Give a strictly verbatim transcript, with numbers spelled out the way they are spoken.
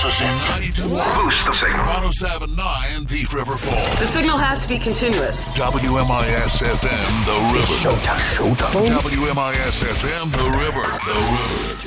us in. ninety-two. Boost the signal. one oh seven point nine Thief River Falls. The signal has to be continuous. W M I S F M, The River. Showtime. Showtime. W M I S F M, The River. The River.